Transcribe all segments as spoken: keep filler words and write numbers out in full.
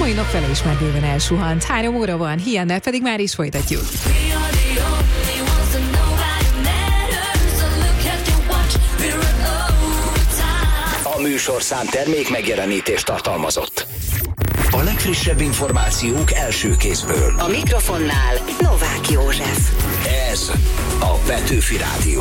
mai nap fele is már bőven elsuhant. Három óra van, hiánnál pedig már is folytatjuk. A műsorszám termék megjelenítést tartalmazott. A legfrissebb információk első kézből. A mikrofonnál Novák József. Ez a Petőfi Rádió.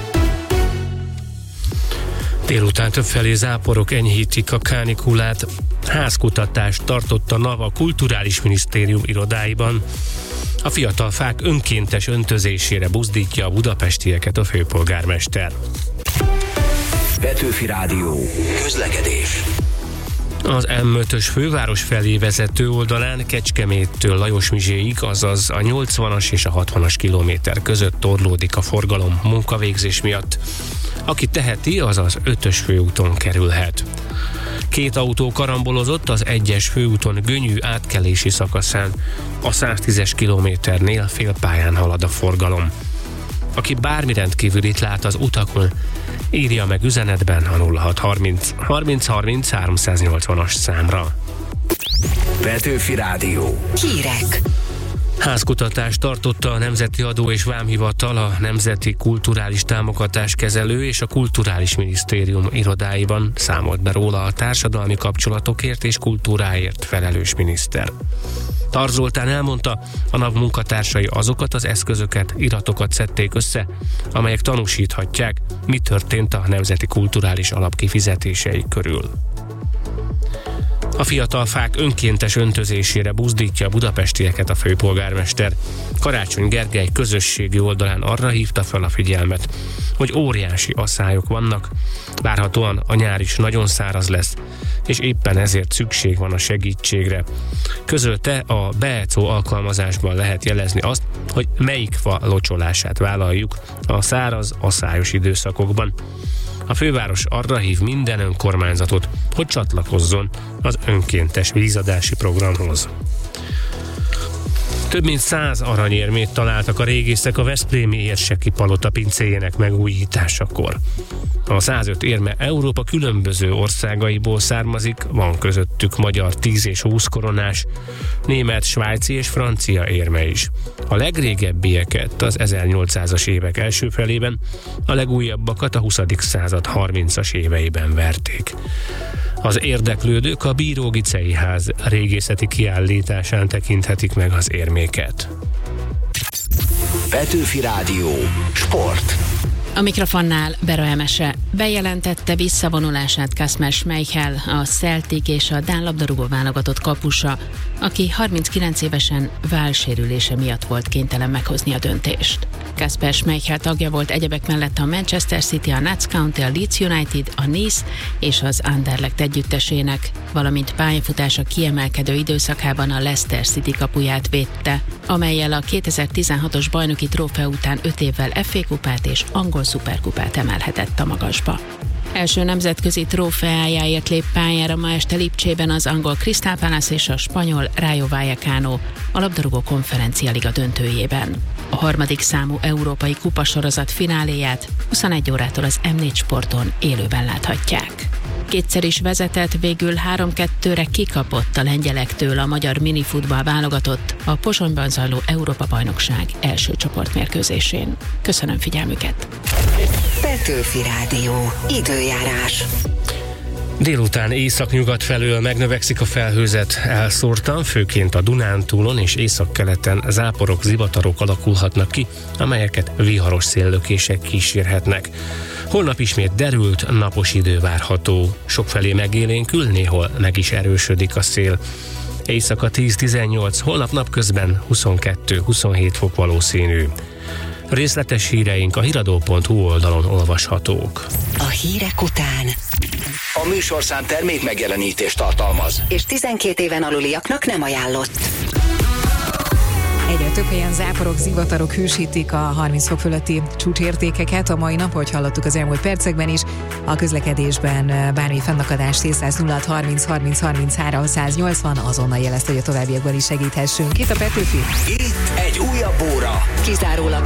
Délután többfelé záporok enyhítik a kánikulát. Házkutatást tartott a NAV a Kulturális Minisztérium irodáiban. A fiatal fák önkéntes öntözésére buzdítja a budapestieket a főpolgármester. Petőfi Rádió. Közlekedés. Az em ötös főváros felé vezető oldalán Kecskeméttől Lajosmizséig, azaz a nyolcvanas és a hatvanas kilométer között torlódik a forgalom munkavégzés miatt. Aki teheti, az az ötös főúton kerülhet. Két autó karambolozott az egyes főúton Gönyű átkelési szakaszán. A száztízes kilométernél félpályán halad a forgalom. Aki bármi rendkívülit lát az utakon, írja meg üzenetben a nulla hat harminc harminc harminc háromszáznyolcvanas számra. Petőfi Rádió. Hírek. Házkutatást tartotta a Nemzeti Adó és Vámhivatal, a Nemzeti Kulturális Támogatáskezelő és a Kulturális Minisztérium irodáiban, számolt be róla a társadalmi kapcsolatokért és kultúráért felelős miniszter. Tar Zoltán elmondta, a NAV munkatársai azokat az eszközöket, iratokat szedték össze, amelyek tanúsíthatják, mi történt a Nemzeti Kulturális Alap kifizetései körül. A fiatal fák önkéntes öntözésére buzdítja a budapestieket a főpolgármester. Karácsony Gergely közösségi oldalán arra hívta fel a figyelmet, hogy óriási aszályok vannak, várhatóan a nyár is nagyon száraz lesz, és éppen ezért szükség van a segítségre. Közölte, a BEECO alkalmazásban lehet jelezni azt, hogy melyik fa locsolását vállaljuk a száraz, aszályos időszakokban. A főváros arra hív minden önkormányzatot, hogy csatlakozzon az önkéntes vízadási programhoz. Több mint száz aranyérmét találtak a régészek a veszprémi érseki palota pincéjének megújításakor. A százöt érme Európa különböző országaiból származik, van közöttük magyar tíz és húsz koronás, német, svájci és francia érme is. A legrégebbieket az ezernyolcszázas évek első felében, a legújabbakat a huszadik század harmincas éveiben verték. Az érdeklődők a Bíró-Gicei ház régészeti kiállításán tekinthetik meg az érméket. Petőfi Rádió. Sport. A mikrofonnál Bera Emese bejelentette visszavonulását Kasper Schmeichel, a Celtic és a dán labdarúgó válogatott kapusa, aki harminckilenc évesen vállsérülése miatt volt kénytelen meghozni a döntést. Kasper Schmeichel tagja volt egyebek mellett a Manchester City, a Notts County, a Leeds United, a Nice és az Anderlecht együttesének, valamint pályafutása kiemelkedő időszakában a Leicester City kapuját védte, amellyel a kétezer-tizenhatos bajnoki trófea után öt évvel ef á kupát és angol szuperkupát emelhetett a magasba. Első nemzetközi trófeájáért lép pályára ma este Lipcsében az angol Crystal Palace és a spanyol Rayo Vallecano a labdarúgó konferencia liga döntőjében. A harmadik számú európai kupasorozat fináléját huszonegy órától az em négy Sporton élőben láthatják. Kétszer is vezetett, végül három-kettőre kikapott a lengyelektől a magyar minifutball válogatott a Pozsonyban zajló Európa-bajnokság első csoportmérkőzésén. Köszönöm figyelmüket! Petőfi Rádió. Időjárás. Délután északnyugat felől megnövekszik a felhőzet elszórtan, főként a Dunántúlon és északkeleten záporok, zivatarok alakulhatnak ki, amelyeket viharos széllökések kísérhetnek. Holnap ismét derült, napos idő várható. Sokfelé megélénkül, néhol meg is erősödik a szél. Éjszaka tíz-tizennyolc, holnap napközben huszonkettő-huszonhét fok valószínű. Részletes híreink a hiradó pont hu oldalon olvashatók. A hírek után A műsorszám termék megjelenítést tartalmaz. és tizenkét éven aluliaknak nem ajánlott. Egyre több helyen záporok, zivatarok hősítik a harminc fok fölötti csúcsértékeket. A mai nap, hogy hallottuk az elmúlt percekben is, a közlekedésben bármi fennakadást tétszáz nulla harminc harminc harminchárom száznyolcvan azonnal jelezte, hogy a továbbiakban is segíthessünk. Itt a Petőfi. Itt egy újabb óra. Kizárólag